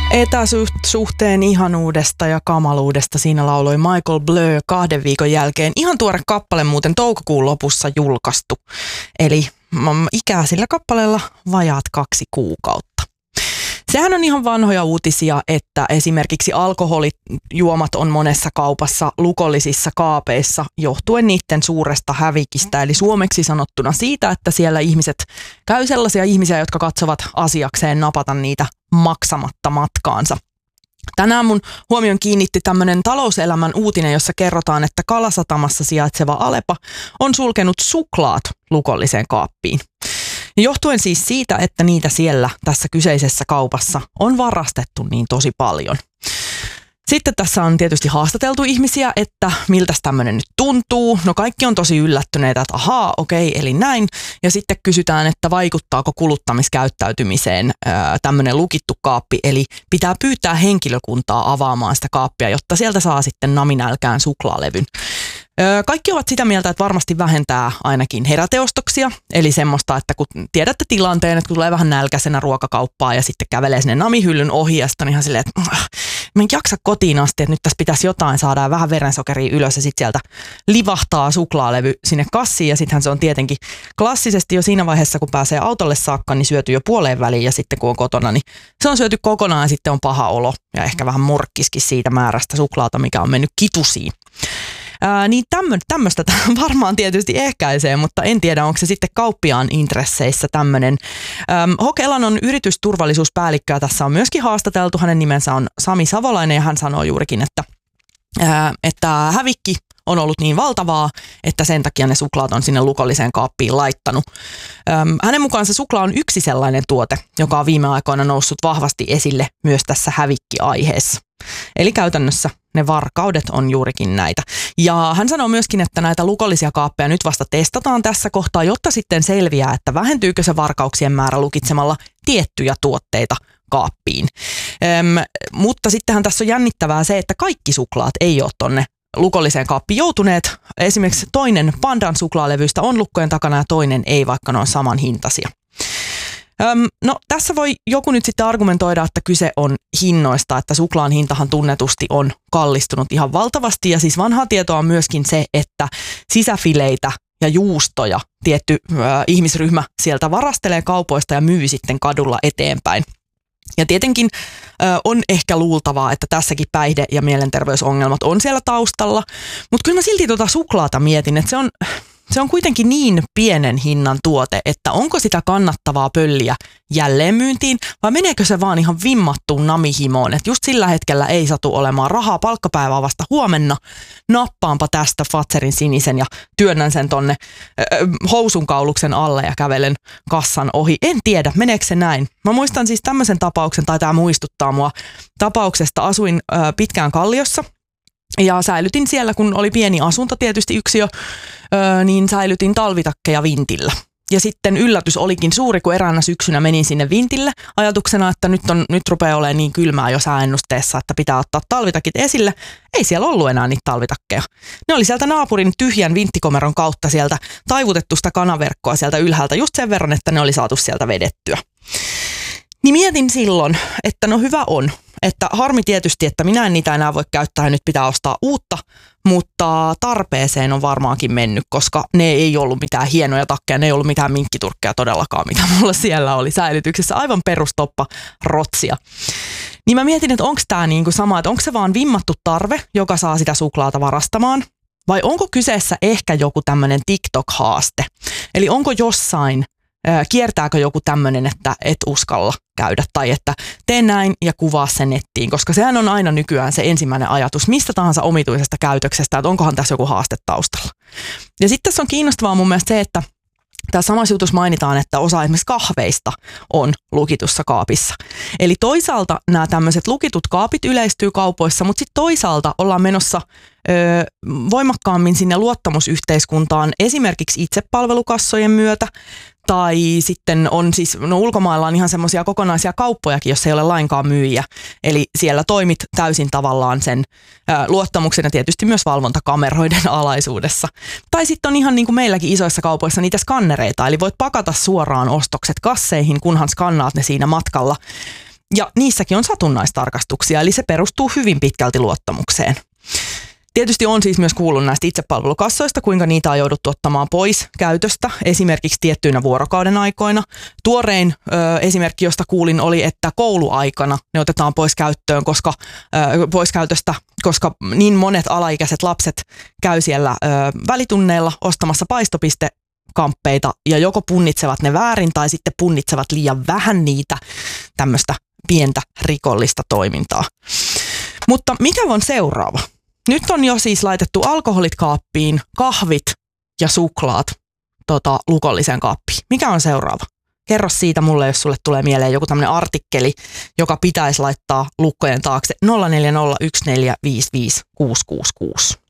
Etäsuhteen ihanuudesta ja kamaluudesta siinä lauloi Michael Bleu 2 viikon jälkeen. Ihan tuore kappale muuten toukokuun lopussa julkaistu. Eli ikää sillä kappaleella vajaat 2 kuukautta. Sehän on ihan vanhoja uutisia, että esimerkiksi alkoholijuomat on monessa kaupassa lukollisissa kaapeissa johtuen niiden suuresta hävikistä. Eli suomeksi sanottuna siitä, että siellä ihmiset käy sellaisia ihmisiä, jotka katsovat asiakseen napata niitä maksamatta matkaansa. Tänään mun huomion kiinnitti tämmöinen talouselämän uutinen, jossa kerrotaan, että Kalasatamassa sijaitseva Alepa on sulkenut suklaat lukolliseen kaappiin. Johtuen siis siitä, että niitä siellä tässä kyseisessä kaupassa on varastettu niin tosi paljon. Sitten tässä on tietysti haastateltu ihmisiä, että miltäs tämmöinen nyt tuntuu. No kaikki on tosi yllättyneitä, että ahaa, okei, eli näin. Ja sitten kysytään, että vaikuttaako kuluttamiskäyttäytymiseen tämmöinen lukittu kaappi. Eli pitää pyytää henkilökuntaa avaamaan sitä kaappia, jotta sieltä saa sitten naminälkään suklaalevyn. Kaikki ovat sitä mieltä, että varmasti vähentää ainakin heräteostoksia, eli semmoista, että kun tiedätte tilanteen, että kun tulee vähän nälkäisenä ruokakauppaan ja sitten kävelee sinne namihyllyn ohi ja sitten on ihan silleen, että mä en jaksa kotiin asti, että nyt tässä pitäisi jotain saada ja vähän verensokeria ylös ja sitten sieltä livahtaa suklaalevy sinne kassiin ja sittenhän se on tietenkin klassisesti jo siinä vaiheessa, kun pääsee autolle saakka, niin syöty jo puoleen väliin ja sitten kun on kotona, niin se on syöty kokonaan ja sitten on paha olo ja ehkä vähän morkkiskin siitä määrästä suklaata, mikä on mennyt kitusiin. Niin tämmöistä varmaan tietysti ehkäisee, mutta en tiedä, onko se sitten kauppiaan intresseissä tämmöinen. Hokelan on yritysturvallisuuspäällikkö ja tässä on myöskin haastateltu. Hänen nimensä on Sami Savolainen ja hän sanoo juurikin, että hävikki on ollut niin valtavaa, että sen takia ne suklaat on sinne lukolliseen kaappiin laittanut. Hänen mukaansa suklaa on yksi sellainen tuote, joka on viime aikoina noussut vahvasti esille myös tässä hävikkiaiheessa. Eli käytännössä ne varkaudet on juurikin näitä. Ja hän sanoo myöskin, että näitä lukollisia kaappeja nyt vasta testataan tässä kohtaa, jotta sitten selviää, että vähentyykö se varkauksien määrä lukitsemalla tiettyjä tuotteita kaappiin. Mutta sittenhän tässä on jännittävää se, että kaikki suklaat ei ole tonne lukolliseen kaappiin joutuneet. Esimerkiksi toinen Pandan suklaalevyistä on lukkojen takana ja toinen ei, vaikka ne on saman hintaisia. No tässä voi joku nyt sitten argumentoida, että kyse on hinnoista, että suklaan hintahan tunnetusti on kallistunut ihan valtavasti ja siis vanhaa tietoa on myöskin se, että sisäfileitä ja juustoja tietty ihmisryhmä sieltä varastelee kaupoista ja myy sitten kadulla eteenpäin. Ja tietenkin on ehkä luultavaa, että tässäkin päihde- ja mielenterveysongelmat on siellä taustalla, mutta kyllä mä silti suklaata mietin, että se on kuitenkin niin pienen hinnan tuote, että onko sitä kannattavaa pölliä jälleenmyyntiin vai meneekö se vaan ihan vimmattuun namihimoon, että just sillä hetkellä ei satu olemaan rahaa, palkkapäivää vasta huomenna, nappaanpa tästä Fazerin sinisen ja työnnän sen tonne housunkauluksen alle ja kävelen kassan ohi. En tiedä, meneekö se näin. Mä muistan siis tämmöisen tapauksen, tai tämä muistuttaa mua tapauksesta, asuin pitkään Kalliossa. Ja säilytin siellä, kun oli pieni asunto tietysti yksiö, niin säilytin talvitakkeja vintillä. Ja sitten yllätys olikin suuri, kun eräänä syksynä menin sinne vintille ajatuksena, että nyt rupeaa olemaan niin kylmää jo sääennusteessa, että pitää ottaa talvitakit esille. Ei siellä ollut enää niitä talvitakkeja. Ne oli sieltä naapurin tyhjän vinttikomeron kautta sieltä taivutettu sitä kanaverkkoa sieltä ylhäältä just sen verran, että ne oli saatu sieltä vedettyä. Niin mietin silloin, että no hyvä on, että harmi tietysti, että minä en niitä enää voi käyttää ja nyt pitää ostaa uutta, mutta tarpeeseen on varmaankin mennyt, koska ne ei ollut mitään hienoja takkeja, ne ei ollut mitään minkkiturkkeja todellakaan, mitä mulla siellä oli säilytyksessä, aivan perustoppa rotsia. Niin mä mietin, että onko tämä niinku sama, että onko se vaan vimmattu tarve, joka saa sitä suklaata varastamaan, vai onko kyseessä ehkä joku tämmöinen TikTok-haaste, eli onko jossain kiertääkö joku tämmöinen, että et uskalla käydä tai että tee näin ja kuvaa sen nettiin, koska sehän on aina nykyään se ensimmäinen ajatus mistä tahansa omituisesta käytöksestä, että onkohan tässä joku haaste taustalla. Ja sitten tässä on kiinnostavaa mun mielestä se, että tässä samassa jutussa mainitaan, että osa esimerkiksi kahveista on lukitussa kaapissa. Eli toisaalta nämä tämmöiset lukitut kaapit yleistyy kaupoissa, mutta sitten toisaalta ollaan menossa voimakkaammin sinne luottamusyhteiskuntaan esimerkiksi itsepalvelukassojen myötä. Tai sitten on siis, ulkomailla on ihan semmoisia kokonaisia kauppojakin, jos ei ole lainkaan myyjiä. Eli siellä toimit täysin tavallaan sen luottamuksen ja tietysti myös valvontakameroiden alaisuudessa. Tai sitten on ihan niin kuin meilläkin isoissa kaupoissa niitä skannereita, eli voit pakata suoraan ostokset kasseihin, kunhan skannaat ne siinä matkalla. Ja niissäkin on satunnaistarkastuksia, eli se perustuu hyvin pitkälti luottamukseen. Tietysti on siis myös kuullut näistä itsepalvelukassoista, kuinka niitä on jouduttu ottamaan pois käytöstä, esimerkiksi tiettyinä vuorokauden aikoina. Tuorein esimerkki, josta kuulin, oli, että kouluaikana ne otetaan pois käytöstä, koska niin monet alaikäiset lapset käy siellä välitunneilla ostamassa paistopistekamppeita ja joko punnitsevat ne väärin tai sitten punnitsevat liian vähän niitä tämmöistä pientä rikollista toimintaa. Mutta mikä on seuraava? Nyt on jo siis laitettu alkoholit kaappiin, kahvit ja suklaat lukolliseen kaappiin. Mikä on seuraava? Kerro siitä mulle, jos sulle tulee mieleen joku tämmöinen artikkeli, joka pitäisi laittaa lukkojen taakse 0401455666.